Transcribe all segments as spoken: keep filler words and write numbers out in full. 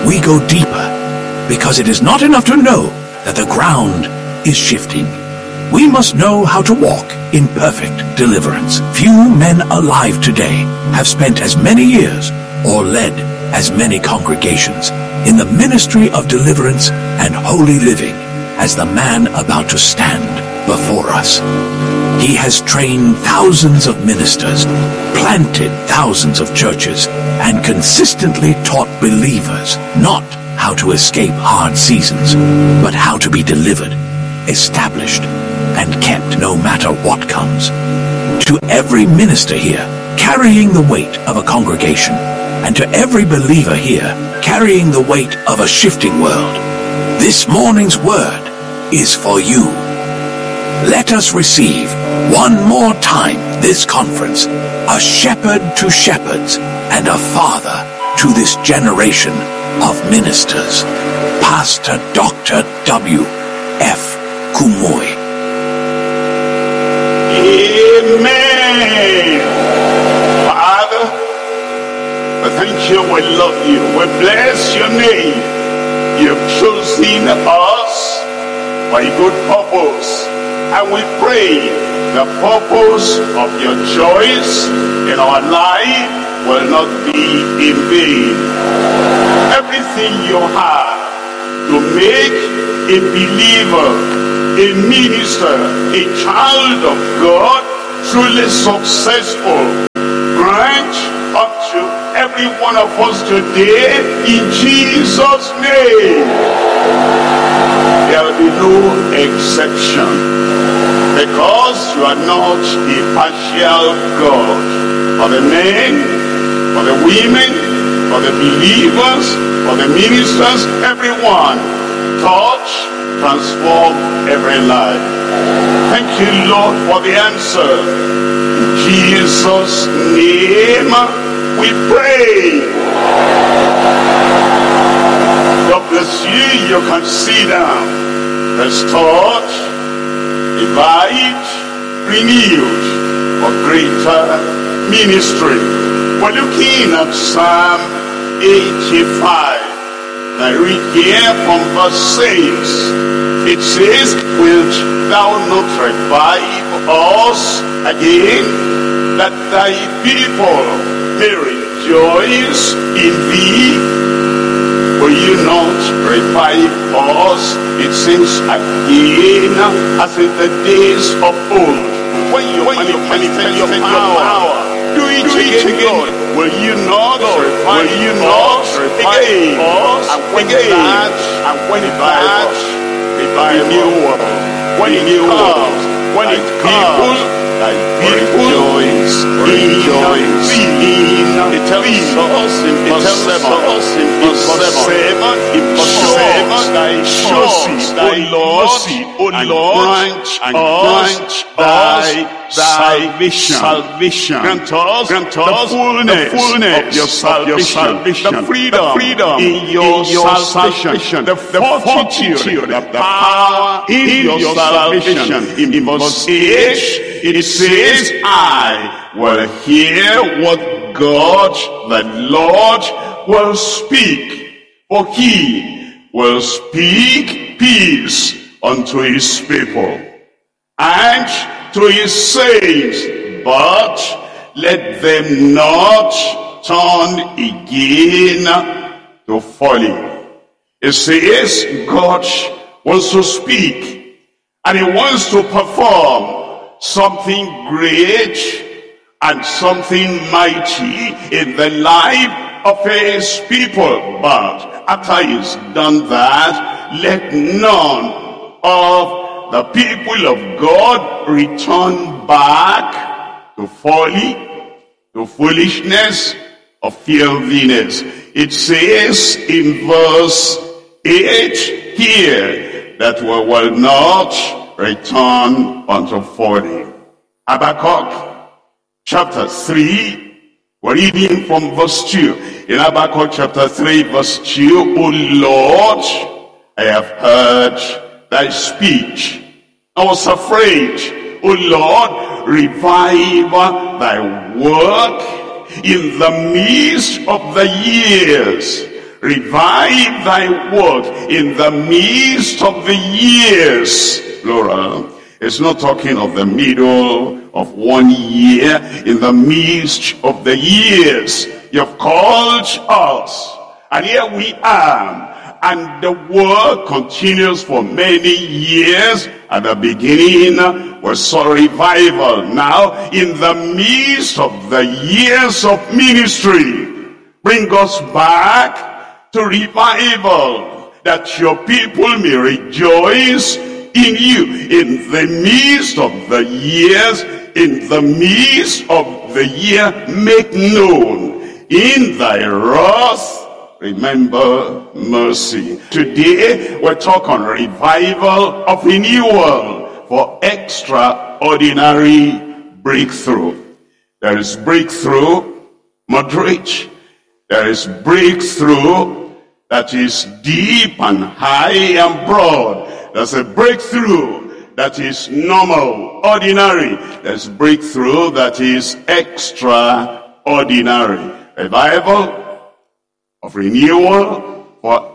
we go deeper, because it is not enough to know that the ground is shifting. We must know how to walk in perfect deliverance. Few men alive today have spent as many years or led as many congregations in the ministry of deliverance and holy living as the man about to stand before us. He has trained thousands of ministers, planted thousands of churches, and consistently taught believers not how to escape hard seasons, but how to be delivered, established, and kept no matter what comes. To every minister here carrying the weight of a congregation, and to every believer here carrying the weight of a shifting world, this morning's word is for you. Let us receive one more time this conference, a shepherd to shepherds and a father to this generation of ministers, Pastor Doctor W F Kumuyi. Amen. Father, we thank you, we love you, we bless your name. You've chosen us for a good purpose, and we pray the purpose of your choice in our life will not be in vain. Everything you have to make a believer, a minister, a child of God, truly successful, grant unto every one of us today in Jesus' name. There will be no exception, because you are not a partial God. For the men, for the women, for the believers, for the ministers, everyone, touch, transform every life. Thank you, Lord, for the answer. In Jesus' name we pray. God bless you. You can sit down. Restored, revived, renewed for greater ministry. We're looking at Psalm eighty-five. I read here from verse six. It says, wilt thou not revive us again, that thy people may rejoice in thee? Will you not revive us, it seems, again, as in the days of old? When you, when you manifest your power, do it again, God. Will you not revive will you not revive us? And when that, and when that, revive you, when it comes, when it comes, thy people rejoice, rejoice in it tells us in verse seven, in verse seven, in verse seven, thy mercy, thy mercy, O Lord, and grant thy salvation, salvation, grant us, grant us the fullness, the fullness of your salvation, the freedom, freedom in your salvation, the fortitude, the power in your salvation. In verse eight, it says, I will hear what God the Lord will speak, for he will speak peace unto his people and to his saints, but let them not turn again to folly. It says God wants to speak, and he wants to perform something great and something mighty in the life of his people. But after he's done that, let none of the people of God return back to folly, to foolishness, or filthiness. It says in verse eight here that we will not return unto folly. Habakkuk chapter three, we're reading from verse two. In Habakkuk chapter three verse two, O Lord, I have heard thy speech. I was afraid. O Lord, revive thy work in the midst of the years. Revive thy work in the midst of the years, plural. It's not talking of the middle of one year, in the midst of the years. You've called us, and here we are, and the work continues for many years. At the beginning, we saw revival. Now, in the midst of the years of ministry, bring us back to revival, that your people may rejoice in you. In the midst of the years, in the midst of the year, make known in thy wrath, remember mercy. Today, we'll talk on revival of renewal for extraordinary breakthrough. There is breakthrough, moderate. There is breakthrough that is deep and high and broad. There's a breakthrough that is normal, ordinary. There's breakthrough that is extraordinary. Revival of renewal for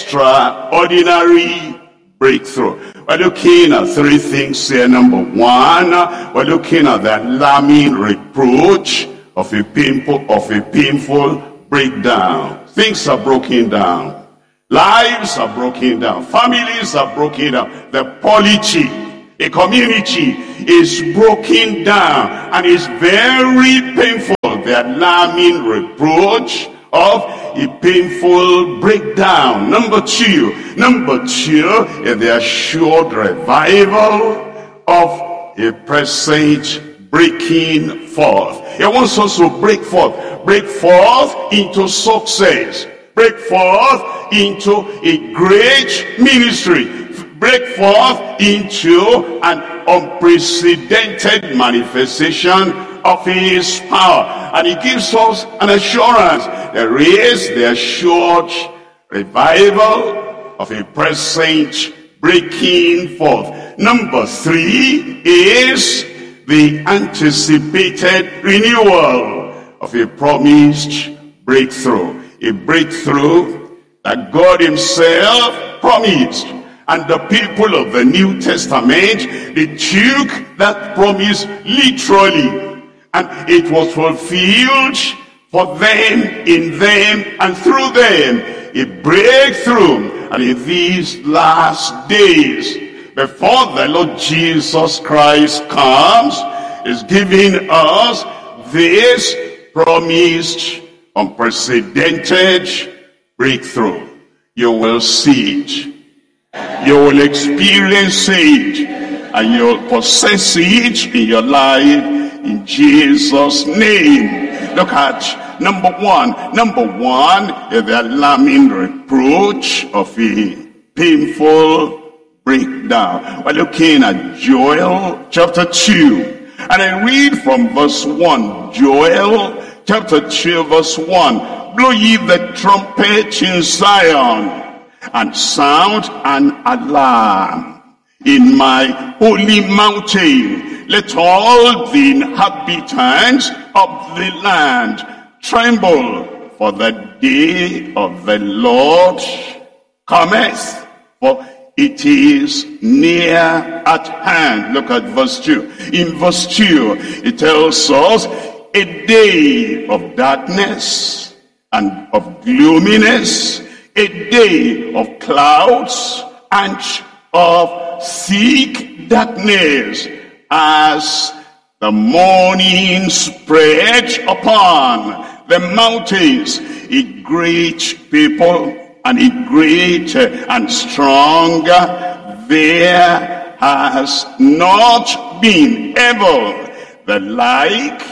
extraordinary breakthrough. We're looking at three things here. Number one, we're looking at the alarming reproach of a painful, of a painful breakdown. Things are broken down. Lives are broken down. Families are broken down. The polity, a community is broken down, and it's very painful. The alarming reproach of a painful breakdown. Number two, number two is the assured revival of a present breaking forth. He wants us to break forth, break forth into success, break forth into a great ministry, break forth into an unprecedented manifestation of his power. And he gives us an assurance. There is the assured revival of a present breaking forth. Number three is the anticipated renewal of a promised breakthrough. A breakthrough that God himself promised. And the people of the New Testament, they took that promise literally. And it was fulfilled for them, in them, and through them. A breakthrough. And in these last days, before the Lord Jesus Christ comes, is giving us this promised, unprecedented breakthrough. You will see it. You will experience it. And you'll possess it in your life in Jesus' name. Look at number one. Number one is the alarming reproach of a painful breakdown. We're looking at Joel chapter two. And I read from verse one. Joel chapter two verse one. Blow ye the trumpet in Zion, and sound an alarm in my holy mountain. Let all the inhabitants of the land tremble, for the day of the Lord cometh, for it is near at hand. Look at verse two. In verse two, it tells us a day of darkness and of gloominess, a day of clouds and of thick darkness, as the morning spread upon the mountains. A great people and a great and strong, there has not been ever the like,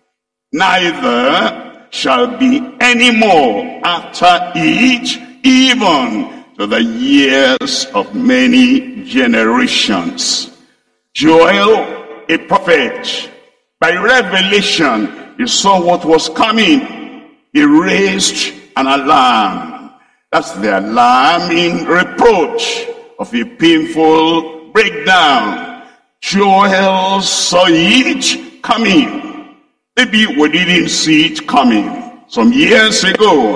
neither shall be any more after it, even to the years of many generations. Joel, a prophet, by revelation, he saw what was coming. He raised an alarm. That's the alarming reproach of a painful breakdown. Joel saw it coming. Maybe we didn't see it coming. Some years ago,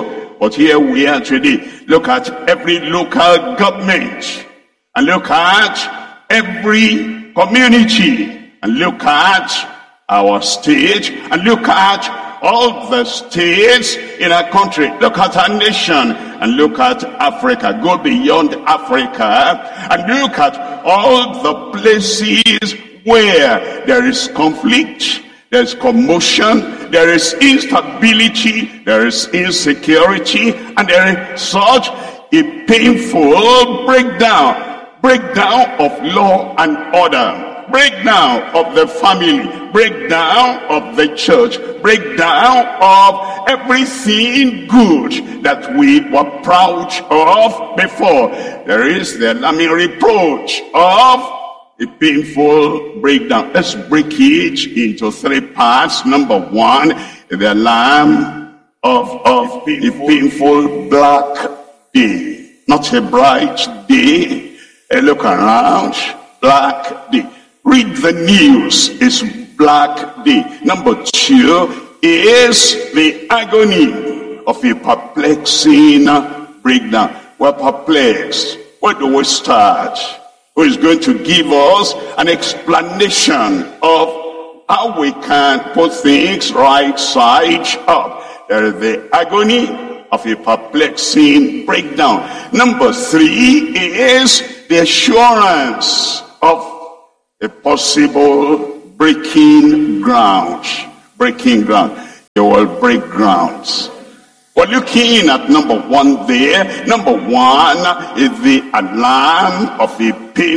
But here we are today. Look at every local government, and look at every community, and look at our state, and look at all the states in our country. Look at our nation, and look at Africa. Go beyond Africa, and look at all the places where there is conflict, there is commotion, there is instability, there is insecurity, and there is such a painful breakdown, breakdown of law and order, breakdown of the family, breakdown of the church, breakdown of everything good that we were proud of before. There is the alarming reproach of a painful breakdown. Let's break it into three parts. Number one, the alarm of, of a painful black day. Not a bright day. A look around, black day. Read the news, it's black day. Number two is the agony of a perplexing breakdown. We're perplexed. Where do we start? Who is going to give us an explanation of how we can put things right side up? There is the agony of a perplexing breakdown. Number three is the assurance of a possible breaking ground. Breaking ground. You will break grounds. We're looking at number one there. Number one is the alarm of a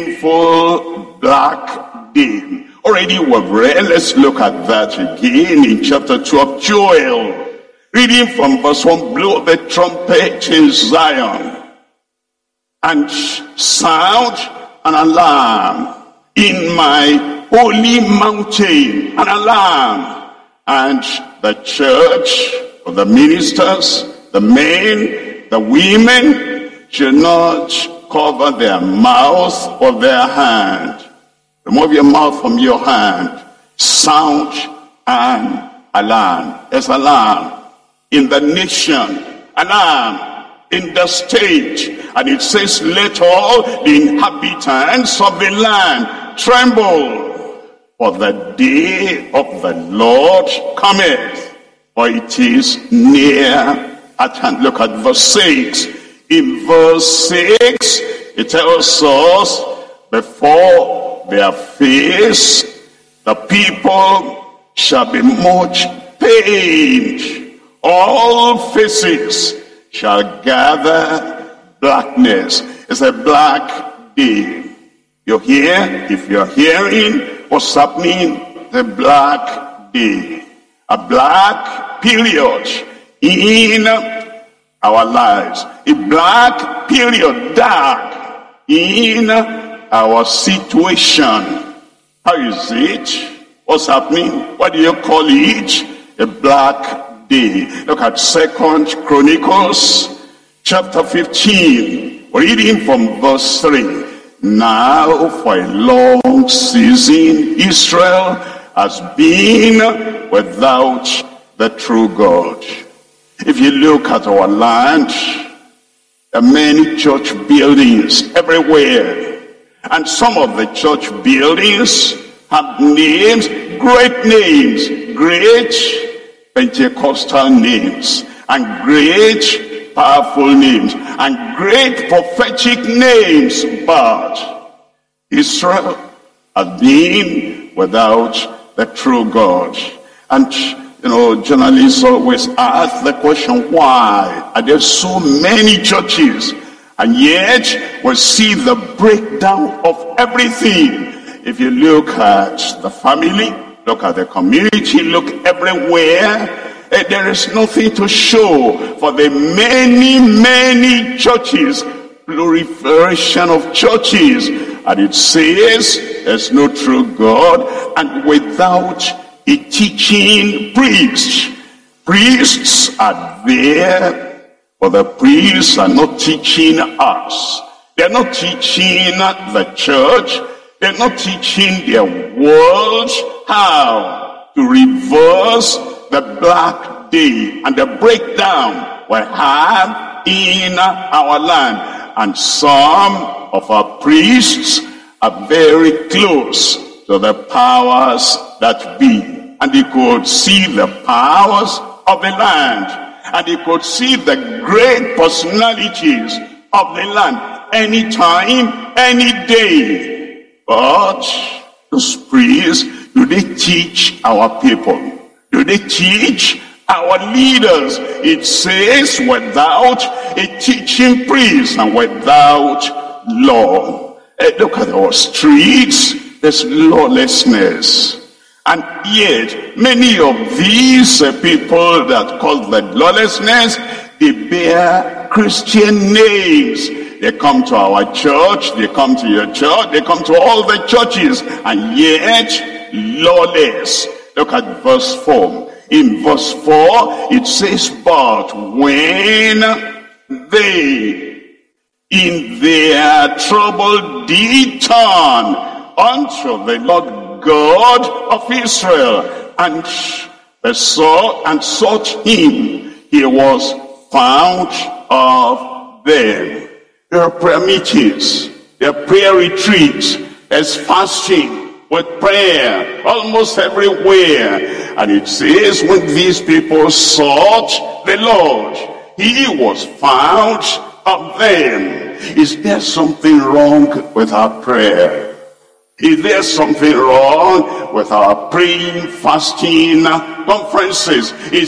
painful black day. Already we've read. Let's look at that again in chapter two of Joel. Reading from verse one. Blow the trumpet in Zion and sound an alarm in my holy mountain. An alarm. And the church, or the ministers, the men, the women, should not cover their mouth or their hand. Remove your mouth from your hand. Sound an alarm. There's alarm in the nation, alarm in the state. And it says, let all the inhabitants of the land tremble, for the day of the Lord cometh, for it is near at hand. Look at verse six. In verse six, it tells us, before their face, the people shall be much pained. All faces shall gather blackness. It's a black day. You hear? If you're hearing what's happening, the black day. A black period in our lives. A black period, dark, in our situation. How is it? What's happening? What do you call it? A black day. Look at Second Chronicles chapter fifteen. Reading from verse three. Now for a long season Israel has been without the true God. If you look at our land, there are many church buildings everywhere. And some of the church buildings have names, great names, great Pentecostal names, and great powerful names, and great prophetic names. But Israel has been without the true God. And you know, journalists always ask the question, why are there so many churches? And yet we see the breakdown of everything. If you look at the family, look at the community, look everywhere, eh, there is nothing to show for the many, many churches, proliferation of churches. And it says there's no true God, and without a teaching priest. Priests are there, but the priests are not teaching us. They're not teaching the church. They're not teaching their world how to reverse the black day and the breakdown we have in our land. And some of our priests are very close to the powers that be. And they could see the powers of the land. And they could see the great personalities of the land anytime, any day. But those priests, do they teach our people? Do they teach our leaders? It says without a teaching priest and without law. Uh, look at our streets, there's lawlessness. And yet, many of these uh, people that cause the lawlessness, they bear Christian names. They come to our church, they come to your church, they come to all the churches, and yet lawless. Look at verse four. In verse four, it says, but when they in their trouble did turn unto the Lord God of Israel, and sought and sought him, he was found of them. There are prayer meetings, there are prayer retreats, there's fasting with prayer almost everywhere. And it says when these people sought the Lord, he was found of them. Is there something wrong with our prayer? Is there something wrong with our praying, fasting conferences? Is